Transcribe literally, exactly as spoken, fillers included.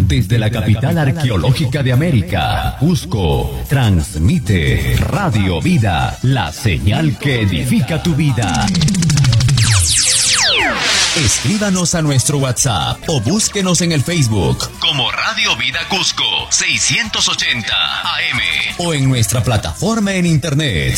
Desde la capital arqueológica de América, Cusco, transmite Radio Vida, la señal que edifica tu vida. Escríbanos a nuestro WhatsApp o búsquenos en el Facebook como Radio Vida Cusco seiscientos ochenta A M o en nuestra plataforma en internet